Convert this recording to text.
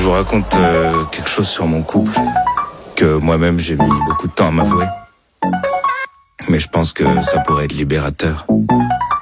Je vous raconte quelque chose sur mon couple que moi-même j'ai mis beaucoup de temps à m'avouer. Mais je pense que ça pourrait être libérateur.